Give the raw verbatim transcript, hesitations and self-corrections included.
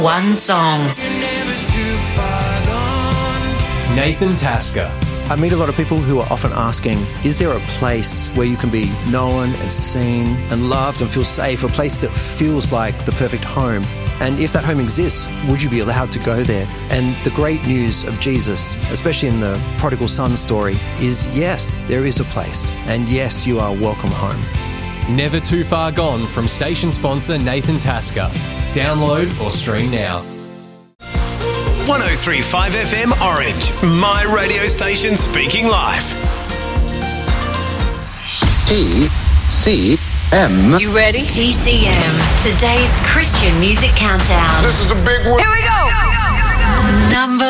One song. Nathan Tasker. I meet a lot of people who are often asking, is there a place where you can be known and seen and loved and feel safe, a place that feels like the perfect home? And if that home exists, would you be allowed to go there? And the great news of Jesus, especially in the prodigal son story, is yes, there is a place. And yes, you are welcome home. Never Too Far Gone from station sponsor Nathan Tasker. Download or stream now. one oh three point five F M Orange, my radio station speaking live. T C M. You ready? T C M, today's Christian music countdown. This is the big one. Here we go. Number